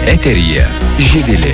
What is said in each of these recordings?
Eteryje Živilė.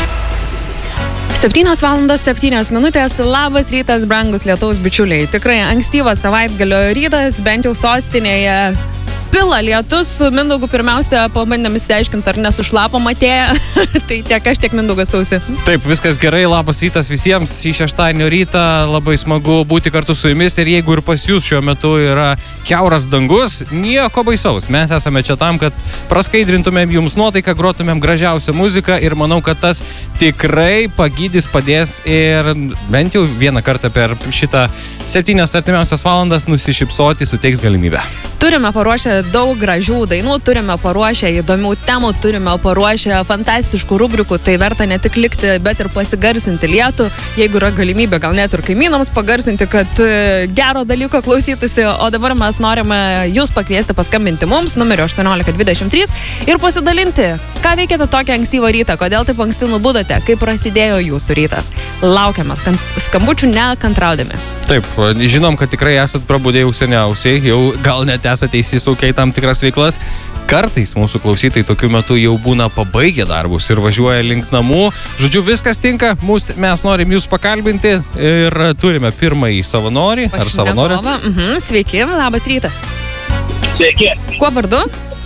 7:07. Labas rytas, brangus lietaus bičiuliai. Tikrai ankstyvas savaitgalio rytas, bent jau sostinėje pila lietus. Su Mindaugu pirmiausia pabandėm išsiaiškinti, ar nesušlapo Matėja. Tai tiek aš, tiek Mindaugas Sausi. Taip, viskas gerai, labas rytas visiems. Šį šeštadienio rytą labai smagu būti kartu su jumis. Ir jeigu ir pas jūs šiuo metu yra kiauras dangus, nieko baisaus. Mes esame čia tam, kad praskaidrintumėm jums nuotaiką, grotumėm gražiausią muziką. Ir manau, kad tas tikrai pagydys, padės ir bent jau vieną kartą per šitą 7 artimiausias valandas nusišypsoti suteiks galimybę. Turime paruošę daug gražių dainų, turime paruošę įdomių temų, turime paruošę fantastiškų rubrikų, tai verta ne tik likti, bet ir pasigarsinti lietų, jeigu yra galimybė, gal net ir kaimynams pagarsinti, kad gero dalyko klausytųsi, o dabar mes norime jūs pakviesti paskambinti mums numeriu 1823 ir pasidalinti, ką veikiate tokią ankstyvą rytą, kodėl taip anksti nubudote, kaip prasidėjo jūsų rytas. Laukiame skambučių nekantraudami. Taip, žinom, kad tikrai esat prabudėję jau seniausiai, jau gal net esate įsisaukę į tam tikras veiklas. Kartais mūsų klausytojai tokiu metu jau būna pabaigę darbus ir važiuoja link namų. Žodžiu, viskas tinka, mes norim jūs pakalbinti ir turime pirmąjį savanorį ar savanorę. Sveiki, labas rytas. Sveiki. Kuo vardu?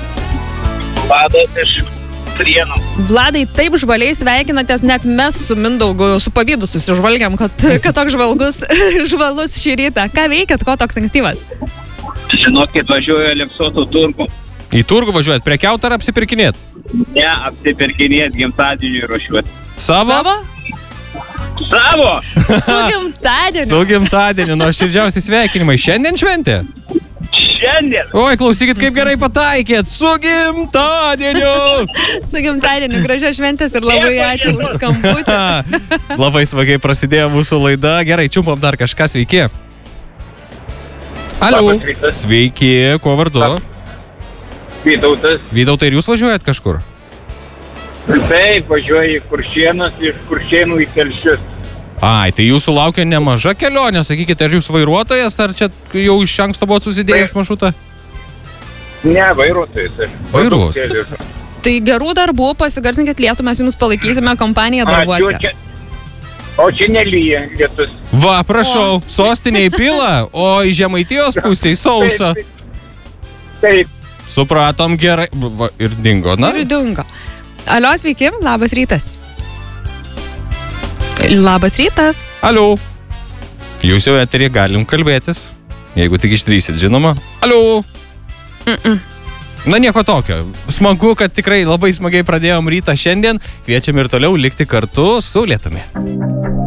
Vladas iš Prienų. Vladai, taip žvaliai sveikinatės, net mes su Mindaugu su pavydu susižvalgiam, kad toks žvalus šį rytą. Ką veikiat, ko toks ankstyvas? Žinokit, važiuoju Aleksotų turgų. Į turgų važiuojat, prekiaut ar apsipirkinėt? Ne, apsipirkinėt, gimtadienį ruošiuot. Savo? Savo! Su gimtadieniu. Su gimtadieniu, nuoširdžiausi sveikinimai. Šiandien šventė? Šiandien! Oi, klausykit, kaip gerai pataikėt. Su gimtadieniu! Su gimtadieniu, gražios šventės ir labai ačiū už skambutį. Labai smagiai prasidėjo mūsų laida. Gerai, čiumpam dar kažką, sveiki. Alio. Sveiki, kuo vardu? Vytautas. Vytautai, ir jūs važiuojat kažkur? Taip, važiuoju į Kuršėnus, iš Kuršėnų į Telšius. Ai, tai jūsų laukia nemaža kelionė, sakykite, ar jūs vairuotojas, ar čia jau iš anksto buvo susidėjęs maršrutą? Ne, vairuotojas. Vairuotojas. Tai gerų darbų, pasigarsinkit lietų, mes jums palaikysime kompaniją darbuose. O čia nelyja lietus. Va, prašau, sostinėje pila, o į Žemaitijos pusėje sausa. Taip. Supratom gerai. Va, ir dingo, na? Ir dingo. Alio, sveiki, labas rytas. Labas rytas. Alio. Jūs jau eterį galim kalbėtis, jeigu tik išdrįsit, žinoma. Alio. Na nieko tokio. Smagu, kad tikrai labai smagiai pradėjom rytą šiandien. Kviečiam ir toliau likti kartu su lietumi.